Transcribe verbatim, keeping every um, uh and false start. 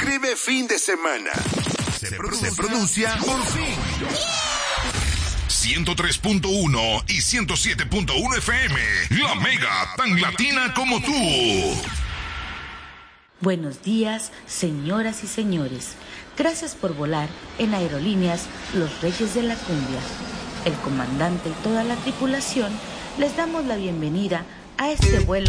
escribe fin de semana. Se, pronuncia, se pronuncia por fin. ciento tres punto uno y ciento siete punto uno F M. La Mega, tan latina como tú. Buenos días, señoras y señores. Gracias por volar en Aerolíneas Los Reyes de la Cumbia. El comandante y toda la tripulación les damos la bienvenida a este vuelo